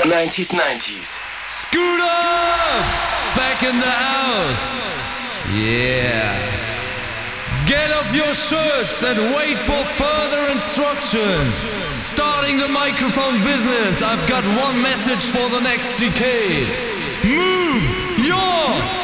90s. Scooter! Back in the house! Yeah! Get up your shirts and wait for further instructions! Starting the microphone business, I've got one message for the next decade. Move your